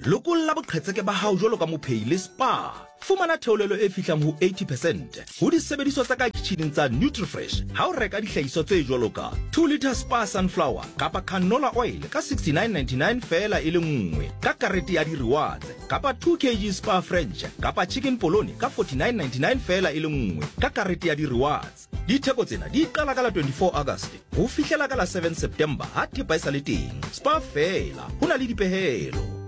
lokolla boqhetseke ba hao jwalo ka mophei le spa. Fumana theolelo e fihlang ho 80% ho disebediswa tsa ka kitcheneng tsa Nutrifresh ha o reka dihlahiswa tse jwalo ka 2 litre spa sunflower kapa canola oil ka 69.99 fela e le nngwe ka karete ya di-rewards, kapa 2 kg spa French kapa chicken polony ka 49.99 fela e le nngwe ka karete ya di-rewards. Ditheko tsena di qala ka la 24 August ho fihlela ka la 7 September ha thepa e sa le teng. Spa fela ho na le dipehelo.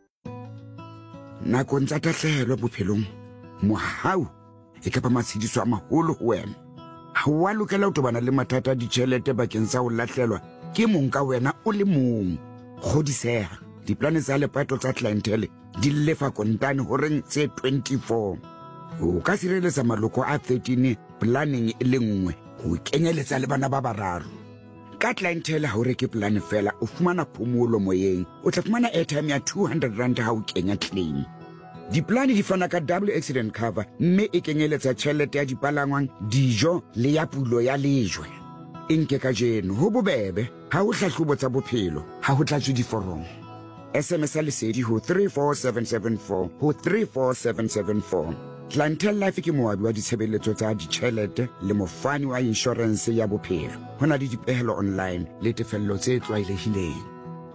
Nakong tsa tahlehelo bophelong mohau e ka ba matshidiso a maholo ho wena. Ha wa lokela ho tobana le mathata a ditjhelete bakeng sa ho lahlelwa ke mong ka wena o le mong. Kgodiseha, diplane tsa lepato tsa clientele di lefa kontane ho reng tse 24. O ka sireletsa maloko a 13 planning e le nngwe ho kenyeletsa le bana ba bararo. Ka clientele ha o reke plan fela o fumana phomolo moyeng, o tla fumana airtime ya 200 rand ha o kenya claim. Diplane di fana ka double accident cover mme e kenyeletsa tjhelete ya dipalangwang, dijo le ya pulo ya lejwe. Nke ka jeno ho bobebe ha o hlahlobo tsa bophelo ha ho tlatswe diforomo. SMS lesedi ho 34774 ho 34774. Clientele Life ke moabi wa ditshebeletso tsa ditjhelete le mofani wa insurance ya bophelo. Ho na le dipehelo online le tefello tse tlwaelehileng.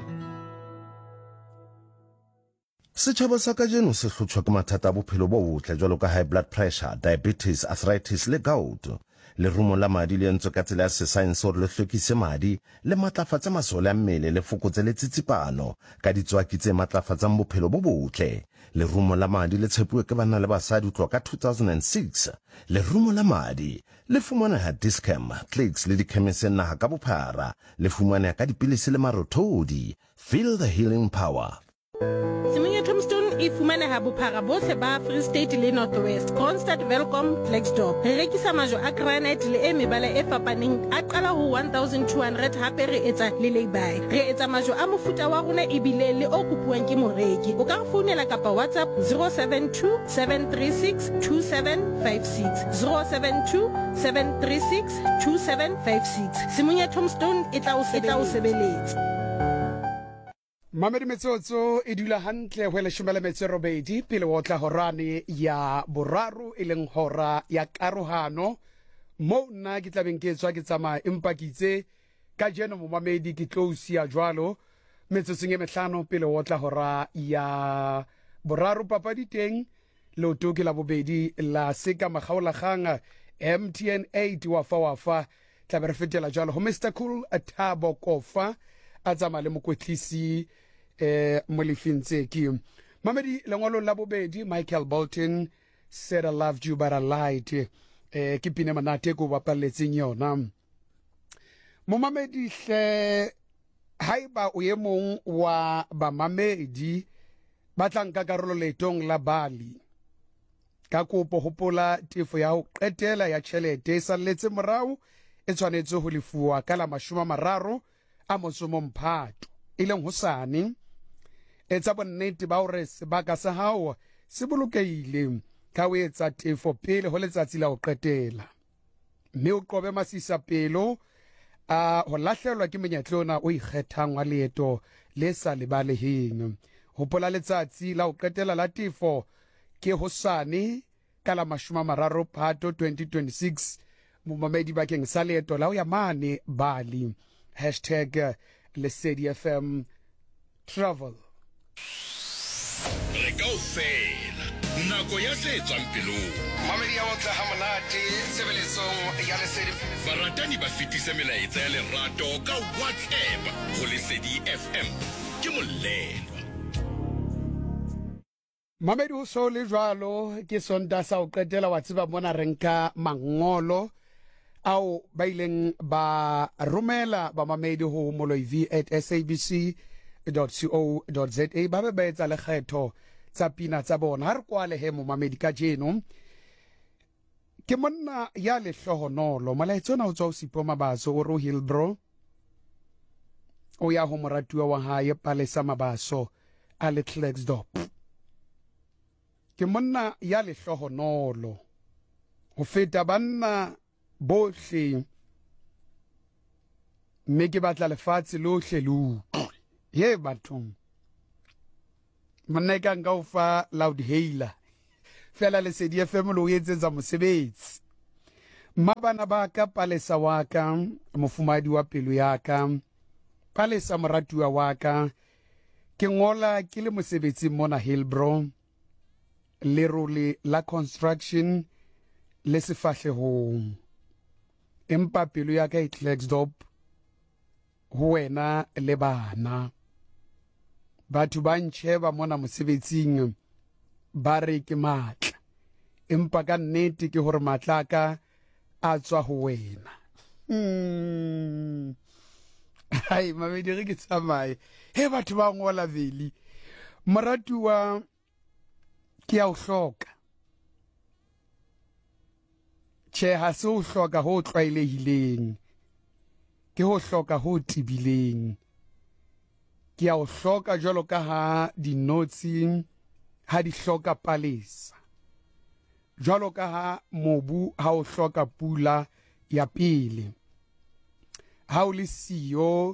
Setjhaba sa kajeno se hlotjhwa ke mathata a bophelo bo botle jwalo ka high blood pressure, diabetes, arthritis le gout. Lerumo la madi le entswe ka tsela ya sesaense hore le hlwekise madi le matlafatse masole a mmele le fokotse le tsitsipano ka ditswaki tse matlafatsang bophelo bo botle. Lerumo la madi le tshepuwe ke banna le basadi ho tloha ka 2006. Lerumo la madi le fumaneha Dischem, Clicks le dikhemeseng naha ka bophara. Le fumaneha ka dipilisi le marothodi. Feel the healing power. Simonye Tombstone e fumaneha bophara bohle ba Free State le North West, Kroonstad, Welkom, Klerksdorp. Re rekisa majwe a granite le e mebala e fapaneng a qala ho 1200 hape re etsa le lay-by. Re etsa majwe a mofuta wa rona ebile le o kopuwang ke moreki. O ka re founela kapa WhatsApp 072 736 2756 072 736 2756. Simonye Tombstone e tla o sebeletsa. Mamedi metsotso e dula hantle ho le shumela metse robedi pele o tla horane ya boraro e leng hora ya karohano mo nna ke tlabeng ke tswa ke tsamaya empa kitse ka jeno mo mamedi ke tlousi ya jwalo metsotsong e mehlano pele o tla hora ya boraro papadi teng le toki la bobedi la seka magaola gang MTN 8 wa fa tla be re fetela jwalo ho Mr Cool Thabo Kofa a tsama le mokwetlisi mo lefintse ke mamedi lengolo la bobedi Michael Bolton said I loved you but I lied ke pine manate ko bapalletseng yona mo mamedi hle haiba o ye mong wa ba mamedi ba tlanka karolo letong la Bali ka kopo hopola tefo ya ho qetela ya tjhelete e salletse morao e tshwanetse ho lefuwa ka la 30 a motsomo Mphato e leng hosane etsa bonnete ba hore sebaka sa hao se bolokeile ka o etsa tefo pele ho letsatsi la ho qetela mme o qobe masisa pelo ho lahlelwa ke menyetlo ona o ikgethang wa leeto le sa lebaleheng. Hopola letsatsi la ho qetela la tefo ke hosane ka la 30 Phato 2026 momamedi bakeng sa leeto la ho ya mane Bali. #Lesedi FM Travel. Re kaofela nako ya se tswang pelong Mamedi ya otla ha monate sebeletsong ya Lesedi baratani ba fetisa melaetsa ya lerato ka WhatsApp ho Lesedi FM ke molelwa. Mamedi ho so le jwalo ke sonta sa o qetela wa tseba mona renka mangolo au ba ileng ba romela ba mamedi ho moloiv@sabc.co.za ba be etsa lekgetho tsa pina tsa bona ha re kwale he mo mamedi ka jeno ke monna ya le hlohonolo malaitso na o tswa o sipo mabaso o ro Hillbrow o ya ho moratuwa wa hae Palesa Mabaso a le Klerksdorp ke monna ya le hlohonolo ho feta banna bohle mme ke batla lefatshe lohle lu ye bathong monna ka nka o fa loud hailer fela Lesedi FM lo etsetsa mosebetsi mabana ba ka Palesa wa ka mofumadi wa pelo ya ka Palesa moratuwa wa ka ke ngola ke le mosebetsi mona Hillbrow lerole la construction le sefahlehong empa pelo ya ka e Klerksdorp ho wena le bana batho ba ntsheba mona mosebetsing ba re ke matla empa ka nnete ke hore matla ka a tswa ho wena hai mabedi re ke tsamaye he batho ba ngola veli moratuwa ke a o hloka tjhe ha se o hloka ho tlwaelehileng ke ho hloka ho tibileng ke a o hloka jwalo ka ha dinotsi ha di hloka Palesa jwalo ka ha mobu ha o hloka pula ya pele ha o le siyo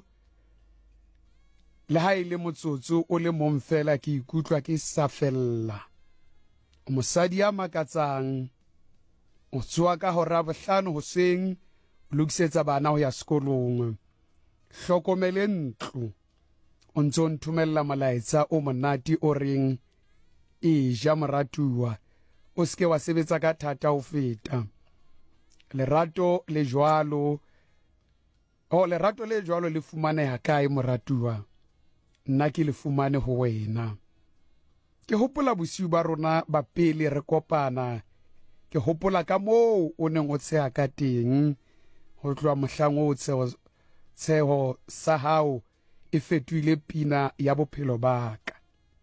le ha ile motsotso o le mong fela ke ikutlwa ke sa fella mosadi ya makatsang o tswa ka hora bohlano hoseng o lokisetsa bana ho ya sekolong hlokomele ntlo o ntso nthumella molaetsa o monate o reng e ja moratuwa o ske wa sebetsa ka thata ho feta lerato le jwalo le fumaneha kae moratuwa nna ke le fumane ho wena ke hopola bosiu ba rona ba pele re kopana ke hopola ka moo o neng o tsheha ka teng ho tloha mohlang o tsheho sa hao e fetohile pina ya bophelo ba ka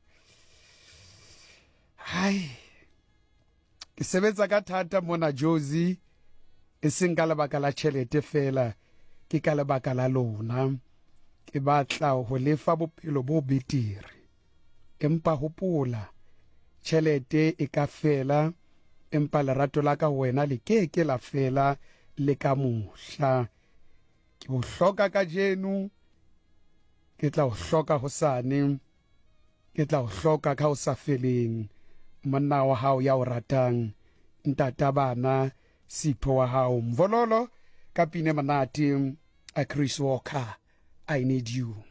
hai ke sebetsa ka thata mona Jozi e seng ka lebaka la tjhelete fela ke ka lebaka la lona ke batla ho lefa bophelo bo betere empa hopola tjhelete e ka fela empa lerato la ka wena le ke la fela le ka mohla ke o hloka ka jeno ke tla o hloka hosane ke tla o hloka ka ho sa feleng monna wa hao ya o ratang ntata bana Sipho wa hao Mvololo ka pine manati a Chris Walker I need you.